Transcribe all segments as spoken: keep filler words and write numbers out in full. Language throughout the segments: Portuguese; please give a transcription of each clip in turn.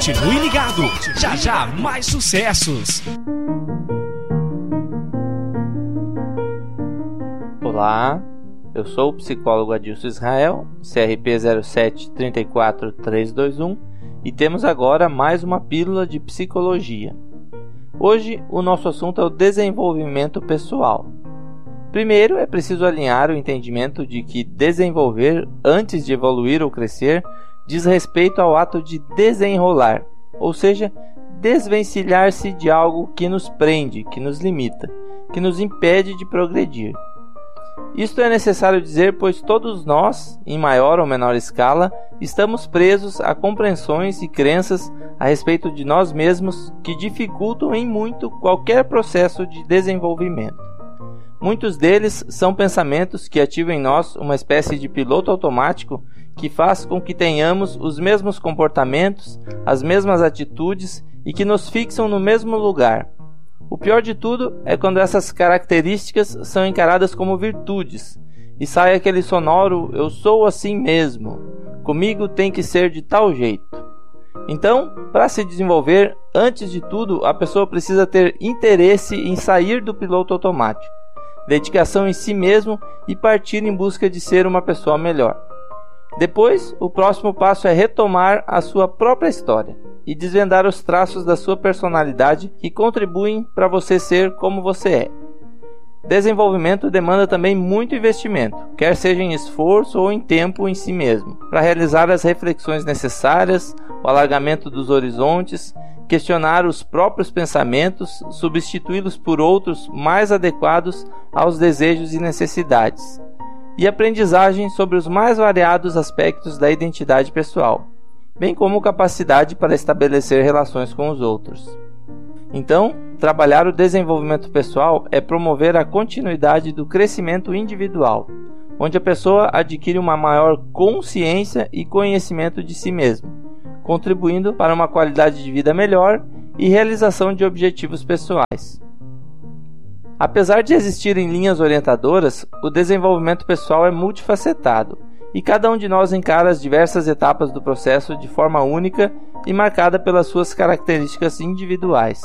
Continue ligado, já já mais sucessos. Olá, eu sou o psicólogo Adilson Israel, C R P zero sete três quatro três dois um, e temos agora mais uma pílula de psicologia. Hoje o nosso assunto é o desenvolvimento pessoal. Primeiro, é preciso alinhar o entendimento de que desenvolver antes de evoluir ou crescer diz respeito ao ato de desenrolar, ou seja, desvencilhar-se de algo que nos prende, que nos limita, que nos impede de progredir. Isto é necessário dizer, pois todos nós, em maior ou menor escala, estamos presos a compreensões e crenças a respeito de nós mesmos que dificultam em muito qualquer processo de desenvolvimento. Muitos deles são pensamentos que ativam em nós uma espécie de piloto automático que faz com que tenhamos os mesmos comportamentos, as mesmas atitudes e que nos fixam no mesmo lugar. O pior de tudo é quando essas características são encaradas como virtudes e sai aquele sonoro "eu sou assim mesmo, comigo tem que ser de tal jeito". Então, para se desenvolver, antes de tudo, a pessoa precisa ter interesse em sair do piloto automático, dedicação em si mesmo e partir em busca de ser uma pessoa melhor. Depois, o próximo passo é retomar a sua própria história e desvendar os traços da sua personalidade que contribuem para você ser como você é. Desenvolvimento demanda também muito investimento, quer seja em esforço ou em tempo em si mesmo, para realizar as reflexões necessárias, o alargamento dos horizontes, questionar os próprios pensamentos, substituí-los por outros mais adequados aos desejos e necessidades, e aprendizagem sobre os mais variados aspectos da identidade pessoal, bem como capacidade para estabelecer relações com os outros. Então, trabalhar o desenvolvimento pessoal é promover a continuidade do crescimento individual, onde a pessoa adquire uma maior consciência e conhecimento de si mesma, contribuindo para uma qualidade de vida melhor e realização de objetivos pessoais. Apesar de existirem linhas orientadoras, o desenvolvimento pessoal é multifacetado, e cada um de nós encara as diversas etapas do processo de forma única e marcada pelas suas características individuais.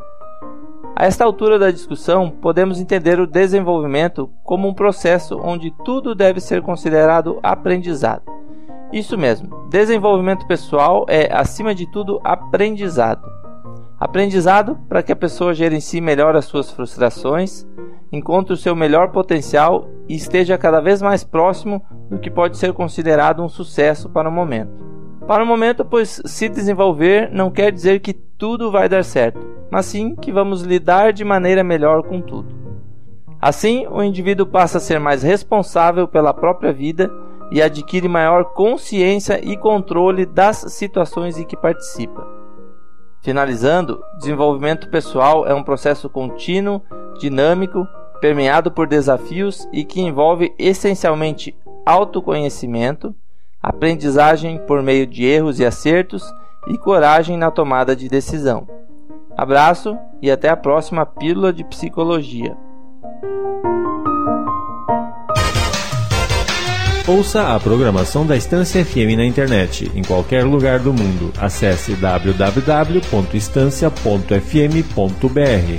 A esta altura da discussão, podemos entender o desenvolvimento como um processo onde tudo deve ser considerado aprendizado. Isso mesmo, desenvolvimento pessoal é, acima de tudo, aprendizado. Aprendizado para que a pessoa gerencie melhor as suas frustrações, encontre o seu melhor potencial e esteja cada vez mais próximo do que pode ser considerado um sucesso para o momento. Para o momento, pois se desenvolver não quer dizer que tudo vai dar certo, mas sim que vamos lidar de maneira melhor com tudo. Assim, o indivíduo passa a ser mais responsável pela própria vida e adquire maior consciência e controle das situações em que participa. Finalizando, desenvolvimento pessoal é um processo contínuo, dinâmico, permeado por desafios e que envolve essencialmente autoconhecimento, aprendizagem por meio de erros e acertos e coragem na tomada de decisão. Abraço e até a próxima Pílula de Psicologia. Ouça a programação da Estância F M na internet, em qualquer lugar do mundo. Acesse w w w ponto estância ponto f m ponto b r.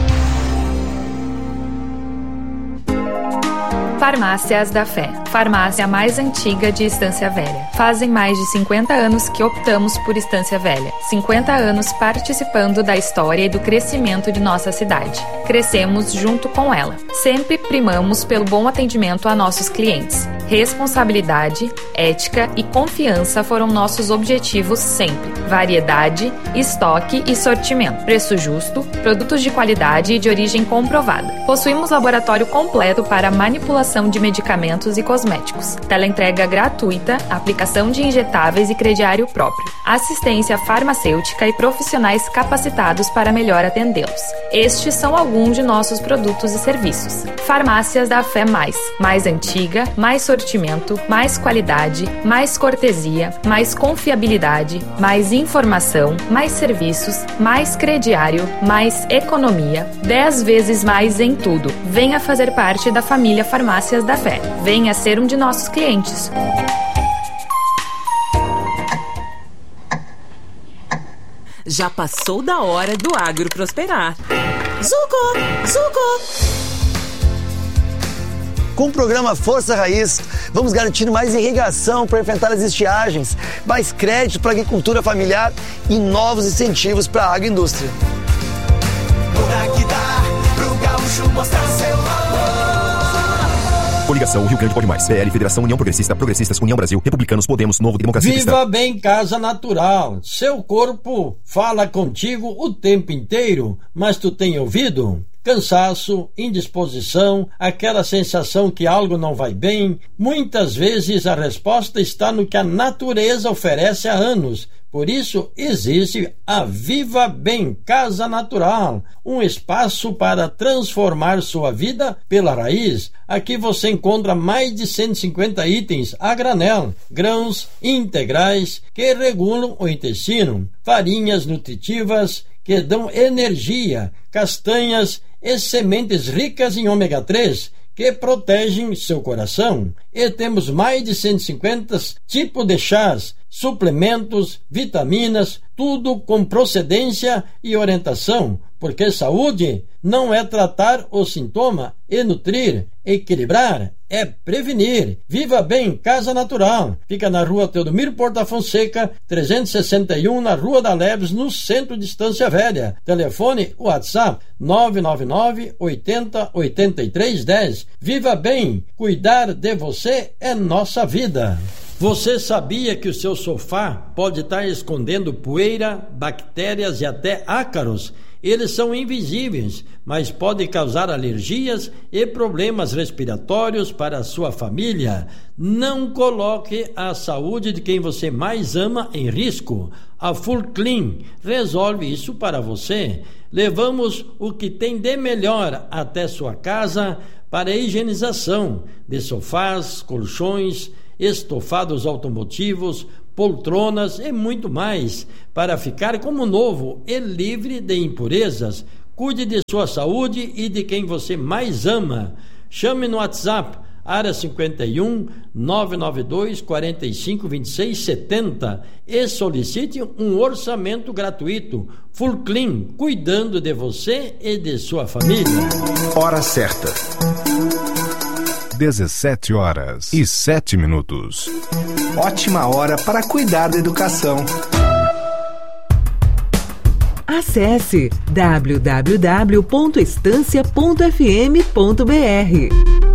Farmácias da Fé, farmácia mais antiga de Estância Velha. Fazem mais de cinquenta anos que optamos por Estância Velha. cinquenta anos participando da história e do crescimento de nossa cidade. Crescemos junto com ela. Sempre primamos pelo bom atendimento a nossos clientes. Responsabilidade, ética e confiança foram nossos objetivos sempre. Variedade, estoque e sortimento. Preço justo, produtos de qualidade e de origem comprovada. Possuímos laboratório completo para manipulação de medicamentos e cosméticos. Teleentrega gratuita, aplicação de injetáveis e crediário próprio. Assistência farmacêutica e profissionais capacitados para melhor atendê-los. Estes são alguns de nossos produtos e serviços. Farmácias da Fé Mais. Mais antiga, mais sortimento, mais qualidade, mais cortesia, mais confiabilidade, mais informação, mais serviços, mais crediário, mais economia, dez vezes mais em tudo. Venha fazer parte da família Farmácias da Fé. Venha ser um de nossos clientes. Já passou da hora do agro prosperar. Zuco! Zuco! Com o programa Força Raiz, vamos garantir mais irrigação para enfrentar as estiagens, mais crédito para a agricultura familiar e novos incentivos para a agroindústria. Pro gaúcho mostrar seu valor. Coligação Rio Grande Pode Mais, P L, Federação União Progressista, Progressistas, União Brasil, Republicanos, Podemos, Novo Democracia Cristã. Viva bem Casa Natural. Seu corpo fala contigo o tempo inteiro, mas tu tem ouvido? Cansaço, indisposição, aquela sensação que algo não vai bem. Muitas vezes a resposta está no que a natureza oferece há anos. Por isso existe a Viva Bem Casa Natural, um espaço para transformar sua vida pela raiz. Aqui você encontra mais de cento e cinquenta itens a granel, grãos integrais que regulam o intestino, farinhas nutritivas que dão energia, castanhas e sementes ricas em ômega três que protegem seu coração. E temos mais de cento e cinquenta tipos de chás, suplementos, vitaminas, tudo com procedência e orientação, porque saúde não é tratar o sintoma e nutrir, equilibrar, é prevenir. Viva Bem Casa Natural. Fica na rua Teodomiro Porta Fonseca, trezentos e sessenta e um, na Rua da Leves, no centro de Estância Velha. Telefone WhatsApp nove nove nove, oitenta, oitenta e três, dez. Viva Bem, cuidar de você é nossa vida. Você sabia que o seu sofá pode estar escondendo poeira, bactérias e até ácaros? Eles são invisíveis, mas podem causar alergias e problemas respiratórios para a sua família. Não coloque a saúde de quem você mais ama em risco. A Full Clean resolve isso para você. Levamos o que tem de melhor até sua casa para a higienização de sofás, colchões, estofados automotivos, poltronas e muito mais, para ficar como novo e livre de impurezas. Cuide de sua saúde e de quem você mais ama. Chame no WhatsApp, área cinquenta e um, nove nove dois, quarenta e cinco, vinte e seis, setenta e solicite um orçamento gratuito. Full Clean, cuidando de você e de sua família. Hora certa. dezessete horas e sete minutos. Ótima hora para cuidar da educação. Acesse w w w ponto estância ponto f m ponto b r.